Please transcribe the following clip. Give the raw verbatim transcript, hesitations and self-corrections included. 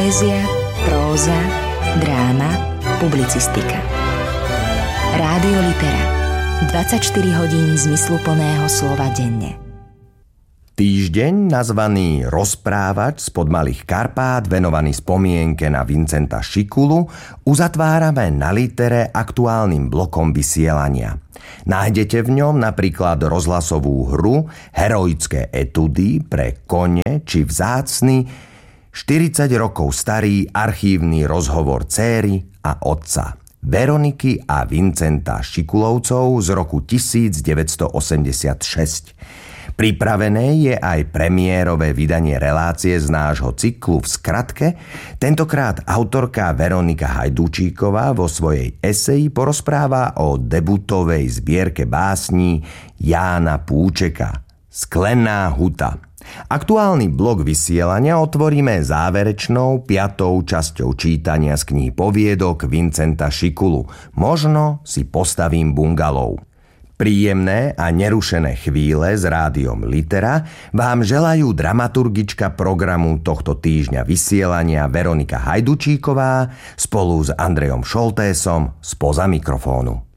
Poézia, próza, dráma, publicistika. Rádio Litera. dvadsaťštyri hodín zmysluplného slova denne. Týždeň nazvaný Rozprávač spod Malých Karpát, venovaný spomienke na Vincenta Šikulu, uzatvárame na Litere aktuálnym blokom vysielania. Nájdete v ňom napríklad rozhlasovú hru, heroické etudy pre kone či vzácny štyridsať rokov starý archívny rozhovor céry a otca Veroniky a Vincenta Šikulovcov z roku devätnásťstoosemdesiatšesť. Pripravené je aj premiérové vydanie relácie z nášho cyklu v skratke. Tentokrát autorka Veronika Hajdúčíková vo svojej eseji porozpráva o debutovej zbierke básní Jána Púčeka Sklená huta. Aktuálny blok vysielania otvoríme záverečnou piatou časťou čítania z knihy poviedok Vincenta Šikulu. Možno si postavím bungalov. Príjemné a nerušené chvíle s rádiom Litera vám želajú dramaturgička programu tohto týždňa vysielania Veronika Hajdúčíková spolu s Andrejom Šoltésom spoza mikrofónu.